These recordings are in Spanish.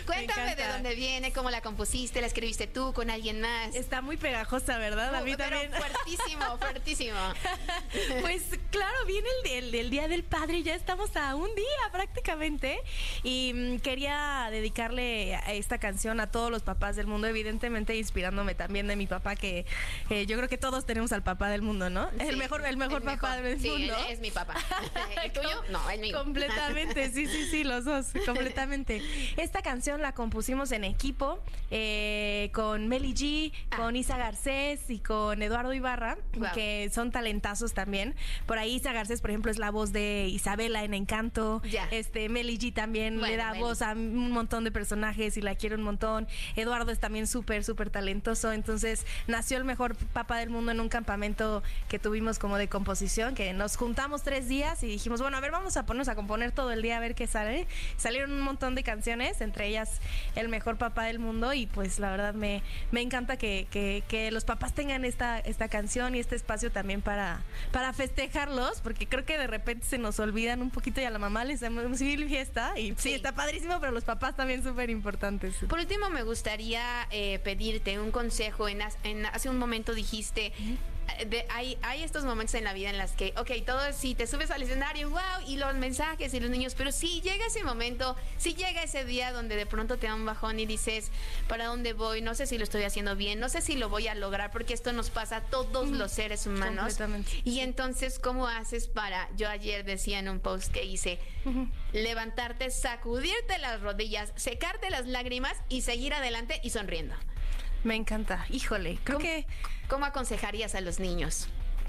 Cuéntame de dónde viene, cómo la compusiste, la escribiste tú, con alguien más. Está muy pegajosa, ¿verdad? A mí también. Fuertísimo, fuertísimo. Pues claro, viene el Día del Padre, ya estamos a un día prácticamente. Y quería dedicarle a esta canción a todos los papás del mundo, evidentemente inspirándome también de mi papá, que yo creo que todos tenemos al papá del mundo, ¿no? Sí, el mejor papá del mundo. Sí, es mi papá. ¿El tuyo? No, el mío. Completamente, sí, los dos, completamente. Esta canción la compusimos en equipo con Meli G, con Isa Garcés y con Eduardo Ibarra, que son talentazos también. Por ahí Isa Garcés, por ejemplo, es la voz de Isabela en Encanto. Meli G también le da voz a un montón de personajes y la quiere un montón. Eduardo es también súper talentoso. Entonces nació el mejor papá del mundo en un campamento que tuvimos como de composición, que nos juntamos 3 días y dijimos, bueno, a ver, vamos a ponernos a componer todo el día a ver qué sale. Salieron un montón de canciones, entre ellas El mejor papá del mundo, y pues la verdad me encanta que los papás tengan esta canción y este espacio también para festejarlos, porque creo que de repente se nos olvidan un poquito y a la mamá les hacemos mil fiesta y sí, está padrísimo, pero los papás también súper importantes. Por último, me gustaría pedirte un consejo. Hace un momento dijiste, hay estos momentos en la vida en las que, todo, si te subes al escenario, wow, y los mensajes y los niños, pero si llega ese momento, si llega ese día donde de pronto te da un bajón y dices, ¿para dónde voy? No sé si lo estoy haciendo bien, no sé si lo voy a lograr, porque esto nos pasa a todos los seres humanos. Completamente. Y entonces, ¿cómo haces para, yo ayer decía en un post que hice, levantarte, sacudirte las rodillas, secarte las lágrimas y seguir adelante y sonriendo? Me encanta, híjole, ¿Cómo aconsejarías a los niños?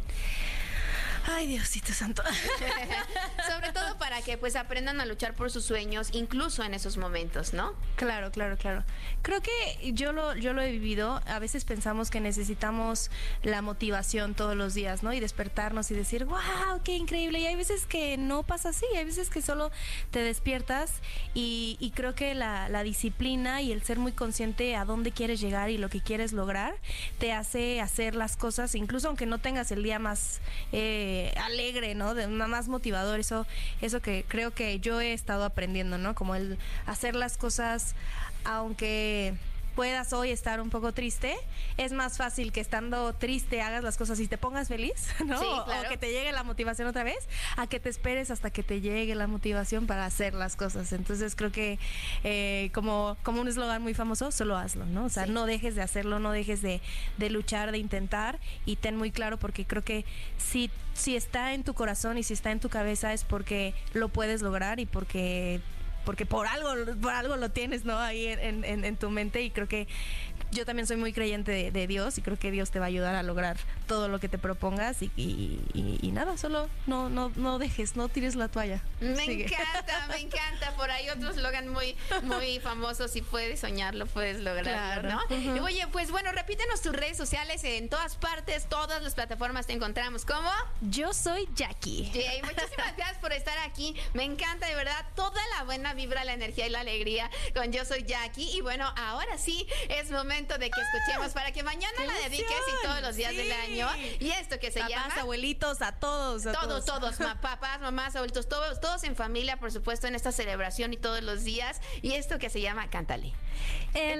Ay, Diosito santo. Sobre todo para que pues aprendan a luchar por sus sueños, incluso en esos momentos, ¿no? Claro. Creo que yo lo he vivido. A veces pensamos que necesitamos la motivación todos los días, ¿no? Y despertarnos y decir, wow, qué increíble. Y hay veces que no pasa así, hay veces que solo te despiertas y creo que la disciplina y el ser muy consciente a dónde quieres llegar y lo que quieres lograr te hace hacer las cosas, incluso aunque no tengas el día más alegre, ¿no? Más motivador, eso que creo que yo he estado aprendiendo, ¿no? Como el hacer las cosas, aunque puedas hoy estar un poco triste, es más fácil que estando triste hagas las cosas y te pongas feliz, ¿no? Sí, claro. O que te llegue la motivación otra vez, a que te esperes hasta que te llegue la motivación para hacer las cosas. Entonces creo que como un eslogan muy famoso, solo hazlo, ¿no? O sea, no dejes de hacerlo, no dejes de luchar, de intentar, y ten muy claro, porque creo que si está en tu corazón y si está en tu cabeza es porque lo puedes lograr y porque por algo lo tienes, ¿no? Ahí en tu mente, y creo que yo también soy muy creyente de Dios y creo que Dios te va a ayudar a lograr todo lo que te propongas y nada, solo no dejes, no tires la toalla. Me encanta. Por ahí otro eslogan muy famoso: si puedes soñarlo, puedes lograrlo, claro, ¿no? Oye, pues bueno, repítenos tus redes sociales. En todas partes, todas las plataformas te encontramos. ¿Cómo? Yo soy Jackie. Sí, muchísimas gracias por estar aquí. Me encanta, de verdad, toda la buena vibra, la energía y la alegría con Yo Soy Jackie. Y bueno, ahora sí es momento de que escuchemos para que mañana la dediques y todos los días del año. Y esto que se llama... Papás, abuelitos, a todos. Todos, papás, mamás, adultos, todos en familia, por supuesto, en esta celebración y todos los días. Y esto que se llama Cántale.